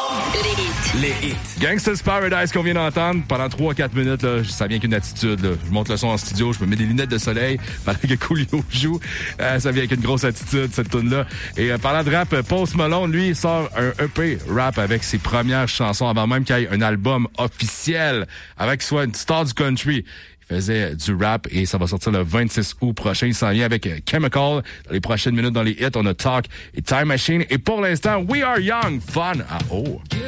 Les hits. Gangsta's Paradise qu'on vient d'entendre pendant 3-4 minutes, là, ça vient qu'une attitude. Là. Je monte le son en studio, je me mets des lunettes de soleil pendant que Coolio joue. Ça vient avec une grosse attitude, cette tune-là. Et parlant de rap, Post Malone, lui, sort un EP rap avec ses premières chansons avant même qu'il y ait un album officiel avec soit une star du country. Il faisait du rap et ça va sortir le 26 août prochain. Il s'en vient avec Chemical. Dans les prochaines minutes dans les hits, on a Talk et Time Machine. Et pour l'instant, We Are Young, Fun à eau.